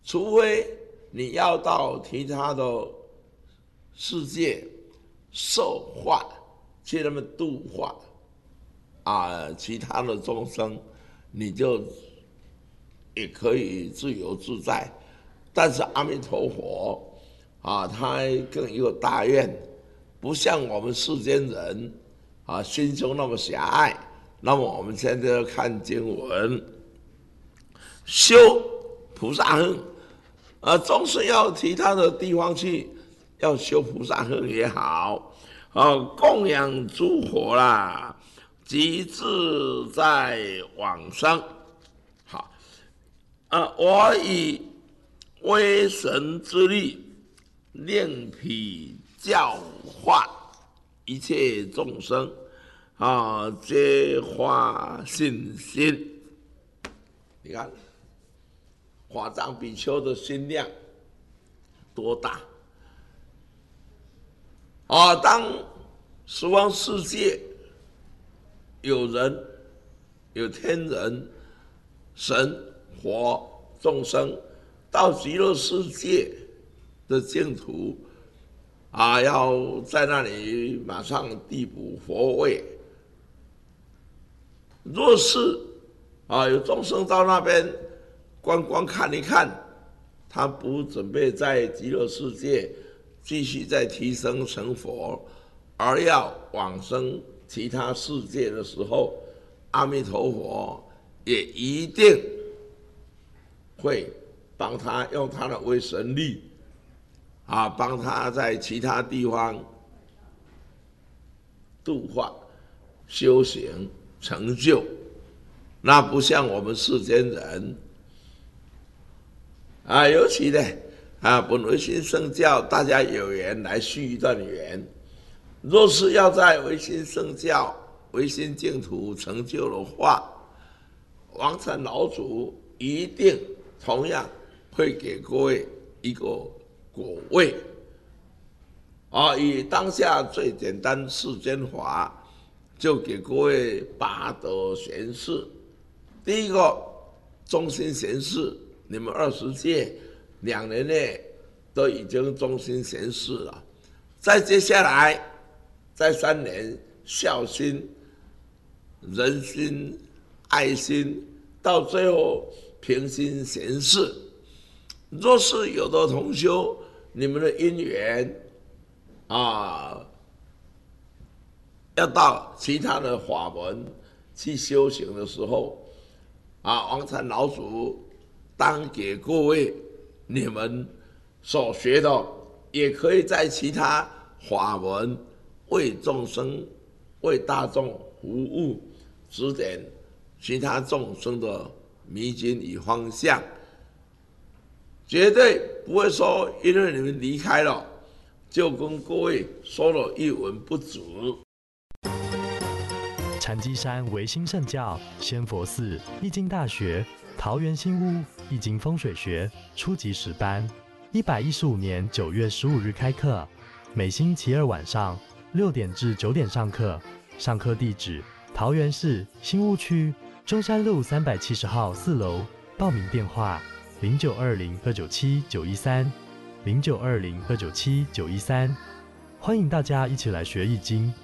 除非你要到其他的世界受化，去那么度化其他的众生，你就也可以自由自在。但是阿弥陀佛他更有大愿，不像我们世间人心胸那么狭隘。那么我们现在要看经文，修菩萨行，众生要其他的地方去，要修菩萨行也好，供养诸佛啦，即自在往生。好，我以威神之力，令彼教化一切众生，皆发信心。你看，法藏比丘的心量多大当十方世界有人、有天人、神、佛、众生到极乐世界的净土要在那里马上递补佛位。若是有众生到那边观光看一看，他不准备在极乐世界继续再提升成佛，而要往生其他世界的时候，阿弥陀佛也一定会帮他用他的威神力帮他在其他地方度化修行成就。那不像我们世间人尤其呢本唯心圣教，大家有缘来续一段缘。若是要在唯心圣教、唯心净土成就的话，王禅老祖一定同样会给各位一个果位以当下最简单世间法，就给各位八德贤士。第一个中心贤士，你们20届2年内都已经中心贤士了。再接下来再3年，孝心、仁心、爱心，到最后平心贤士。若是有的同修，你们的因缘要到其他的法门去修行的时候王禅老祖当给各位你们所学的，也可以在其他法门为众生、为大众服务，指点其他众生的迷津与方向，绝对不会说因为你们离开了，就跟各位说了一文不值。 禅机山唯心圣教、仙佛寺、易经大学、桃园新屋易经风水学初级10班，115年9月15日开课，每星期2晚上6点至9点上课。上课地址：桃园市新屋区中山路370号4楼。报名电话：0920-297-913，0920-297-913。欢迎大家一起来学易经。